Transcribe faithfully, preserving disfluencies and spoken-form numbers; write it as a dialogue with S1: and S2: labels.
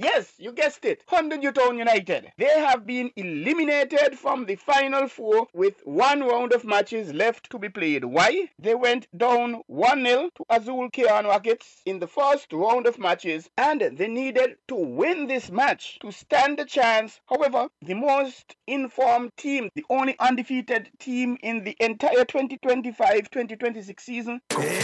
S1: Yes, you guessed it. Hundred Newtown United. They have been eliminated from the final four with one round of matches left to be played. Why? They went down one nil to Azul Kian Rockets in the first round of matches, and they needed to win this match to stand a chance. However, the most informed team, the only undefeated team in the entire twenty twenty-five twenty twenty-six season,